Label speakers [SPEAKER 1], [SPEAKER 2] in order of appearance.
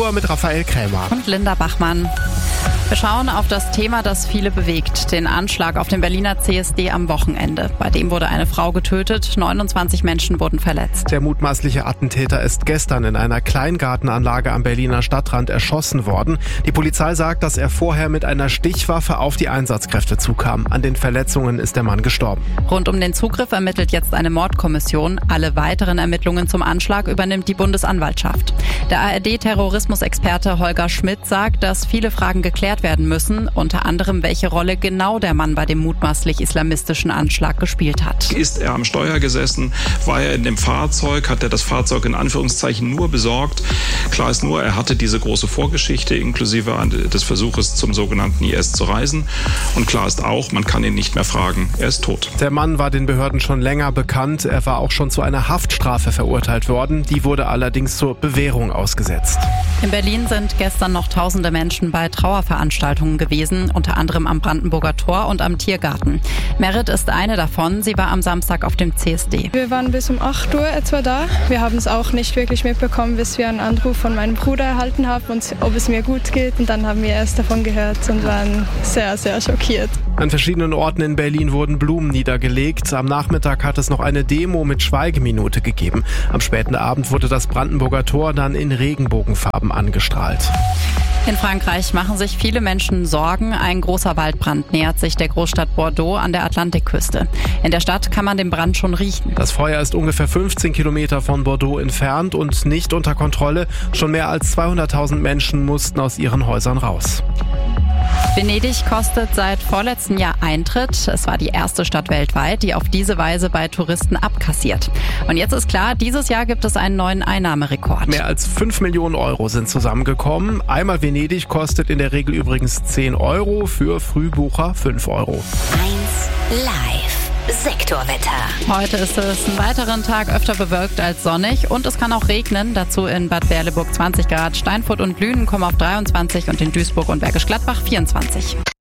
[SPEAKER 1] Uhr mit Raphael Krämer.
[SPEAKER 2] Und Linda Bachmann. Wir schauen auf das Thema, das viele bewegt, den Anschlag auf dem Berliner CSD am Wochenende. Bei dem wurde eine Frau getötet, 29 Menschen wurden verletzt.
[SPEAKER 1] Der mutmaßliche Attentäter ist gestern in einer Kleingartenanlage am Berliner Stadtrand erschossen worden. Die Polizei sagt, dass er vorher mit einer Stichwaffe auf die Einsatzkräfte zukam. An den Verletzungen ist der Mann gestorben.
[SPEAKER 2] Rund um den Zugriff ermittelt jetzt eine Mordkommission. Alle weiteren Ermittlungen zum Anschlag übernimmt die Bundesanwaltschaft. Der ARD-Terrorismusexperte Holger Schmidt sagt, dass viele Fragen geklärt werden müssen, unter anderem welche Rolle genau der Mann bei dem mutmaßlich islamistischen Anschlag gespielt hat.
[SPEAKER 3] Ist er am Steuer gesessen? War er in dem Fahrzeug? Hat er das Fahrzeug in Anführungszeichen nur besorgt? Klar ist nur, er hatte diese große Vorgeschichte inklusive des Versuches zum sogenannten IS zu reisen. Und klar ist auch, man kann ihn nicht mehr fragen. Er ist tot.
[SPEAKER 1] Der Mann war den Behörden schon länger bekannt. Er war auch schon zu einer Haftstrafe verurteilt worden. Die wurde allerdings zur Bewährung ausgesetzt.
[SPEAKER 2] In Berlin sind gestern noch tausende Menschen bei Trauerveranstaltungen gewesen, unter anderem am Brandenburger Tor und am Tiergarten. Merit ist eine davon. Sie war am Samstag auf dem CSD.
[SPEAKER 4] Wir waren bis um 8 Uhr etwa da. Wir haben es auch nicht wirklich mitbekommen, bis wir einen Anruf von meinem Bruder erhalten haben, und ob es mir gut geht. Und dann haben wir erst davon gehört und waren sehr, sehr schockiert.
[SPEAKER 1] An verschiedenen Orten in Berlin wurden Blumen niedergelegt. Am Nachmittag hat es noch eine Demo mit Schweigeminute gegeben. Am späten Abend wurde das Brandenburger Tor dann in Regenbogenfarben angestrahlt.
[SPEAKER 2] In Frankreich machen sich viele Menschen Sorgen. Ein großer Waldbrand nähert sich der Großstadt Bordeaux an der Atlantikküste. In der Stadt kann man den Brand schon riechen.
[SPEAKER 1] Das Feuer ist ungefähr 15 Kilometer von Bordeaux entfernt und nicht unter Kontrolle. Schon mehr als 200.000 Menschen mussten aus ihren Häusern raus.
[SPEAKER 2] Venedig kostet seit vorletztem Jahr Eintritt. Es war die erste Stadt weltweit, die auf diese Weise bei Touristen abkassiert. Und jetzt ist klar, dieses Jahr gibt es einen neuen Einnahmerekord.
[SPEAKER 1] Mehr als 5 Millionen Euro sind zusammengekommen. Einmal Venedig kostet in der Regel übrigens 10 Euro, für Frühbucher 5 Euro.
[SPEAKER 5] 1 Live. Sektorwetter.
[SPEAKER 2] Heute ist es einen weiteren Tag öfter bewölkt als sonnig und es kann auch regnen. Dazu in Bad Berleburg 20 Grad, Steinfurt und Lünen kommen auf 23 und in Duisburg und Bergisch Gladbach 24.